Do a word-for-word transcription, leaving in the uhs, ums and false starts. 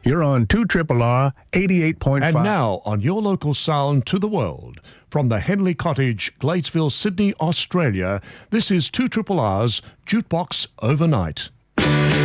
You're on two R R R eighty-eight point five. And now on your local sound to the world, from the Henley Cottage, Gladesville, Sydney, Australia, this is two R R R's Jukebox Overnight.